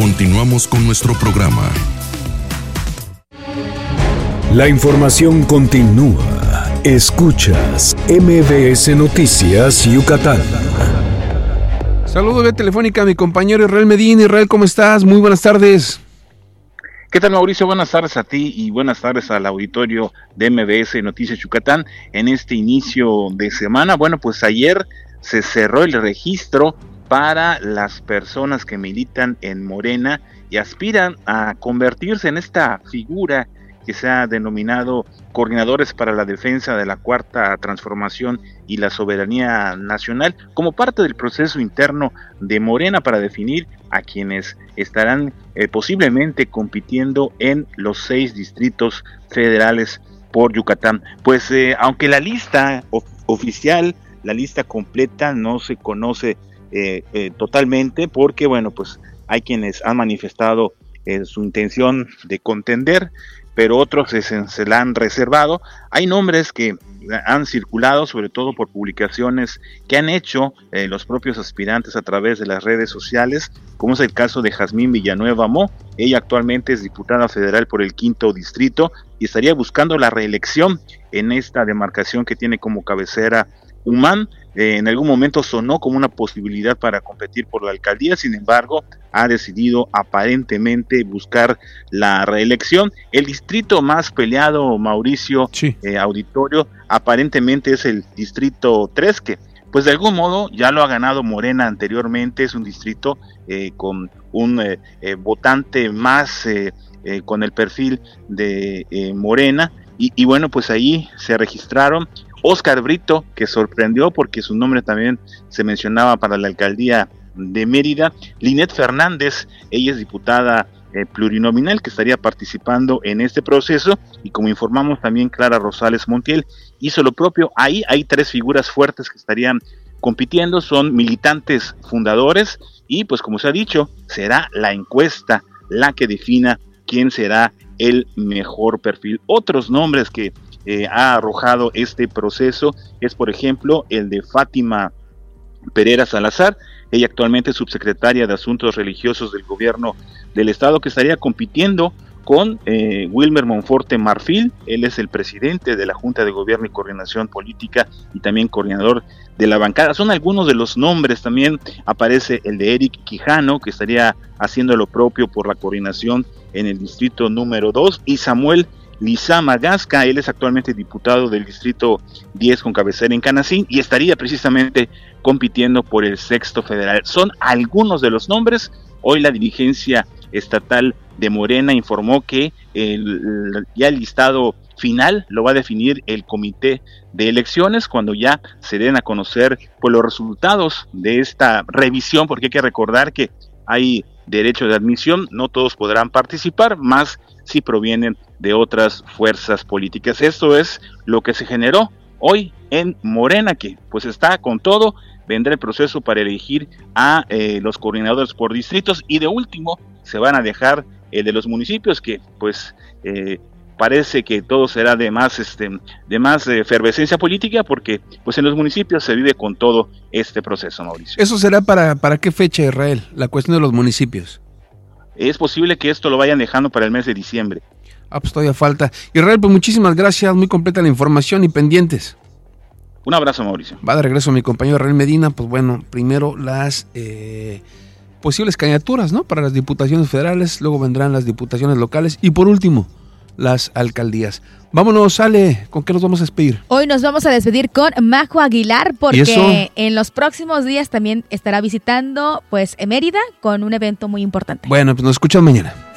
Continuamos con nuestro programa. La información continúa. Escuchas MBS Noticias Yucatán. Saludos vía telefónica a mi compañero Israel Medina. Israel, ¿cómo estás? Muy buenas tardes. ¿Qué tal, Mauricio? Buenas tardes a ti y buenas tardes al auditorio de MBS Noticias Yucatán. En este inicio de semana, bueno, pues ayer se cerró el registro para las personas que militan en Morena y aspiran a convertirse en esta figura que se ha denominado Coordinadores para la Defensa de la Cuarta Transformación y la Soberanía Nacional, como parte del proceso interno de Morena para definir a quienes estarán posiblemente compitiendo en los 6 distritos federales por Yucatán. Pues aunque la lista oficial, la lista completa no se conoce totalmente, porque bueno, pues hay quienes han manifestado su intención de contender, pero otros se la han reservado. Hay nombres que han circulado, sobre todo por publicaciones que han hecho los propios aspirantes a través de las redes sociales, como es el caso de Jazmín Villanueva Mo. Ella actualmente es diputada federal por el 5º distrito y estaría buscando la reelección en esta demarcación que tiene como cabecera Humán. En algún momento sonó como una posibilidad para competir por la alcaldía, sin embargo, ha decidido aparentemente buscar la reelección. El distrito más peleado, Mauricio, sí. Auditorio, aparentemente es el distrito 3, que pues de algún modo ya lo ha ganado Morena anteriormente. Es un distrito con un votante más con el perfil de Morena, y bueno, pues ahí se registraron Óscar Brito, que sorprendió porque su nombre también se mencionaba para la alcaldía de Mérida. Linet Fernández, ella es diputada plurinominal que estaría participando en este proceso, y como informamos también Clara Rosales Montiel hizo lo propio. Ahí hay 3 figuras fuertes que estarían compitiendo, son militantes fundadores, y pues como se ha dicho, será la encuesta la que defina quién será el mejor perfil. Otros nombres que ha arrojado este proceso es, por ejemplo, el de Fátima Pereira Salazar. Ella actualmente es subsecretaria de Asuntos Religiosos del Gobierno del Estado, que estaría compitiendo con Wilmer Monforte Marfil. Él es el presidente de la Junta de Gobierno y Coordinación Política y también coordinador de la bancada. Son algunos de los nombres. También aparece el de Eric Quijano, que estaría haciendo lo propio por la coordinación en el distrito número 2, y Samuel Lizama Gasca. Él es actualmente diputado del distrito 10 con cabecera en Canacín y estaría precisamente compitiendo por el 6º federal. Son algunos de los nombres. Hoy la dirigencia estatal de Morena informó que ya el listado final lo va a definir el comité de elecciones cuando ya se den a conocer pues los resultados de esta revisión, porque hay que recordar que hay derecho de admisión, no todos podrán participar, más si provienen de otras fuerzas políticas. Esto es lo que se generó hoy en Morena, que pues está con todo. Vendrá el proceso para elegir a los coordinadores por distritos, y de último se van a dejar el de los municipios, que pues parece que todo será de más efervescencia política, porque pues en los municipios se vive con todo este proceso, Mauricio. ¿Eso será para qué fecha, Israel, la cuestión de los municipios? Es posible que esto lo vayan dejando para el mes de diciembre. Pues todavía falta. Israel, pues muchísimas gracias, muy completa la información y pendientes. Un abrazo, Mauricio. Va de regreso mi compañero Israel Medina. Pues bueno, primero las posibles candidaturas, ¿no?, para las diputaciones federales, luego vendrán las diputaciones locales y por último las alcaldías. Vámonos, Ale, ¿con qué nos vamos a despedir? Hoy nos vamos a despedir con Majo Aguilar, porque en los próximos días también estará visitando pues Mérida con un evento muy importante. Bueno, pues nos escuchamos mañana.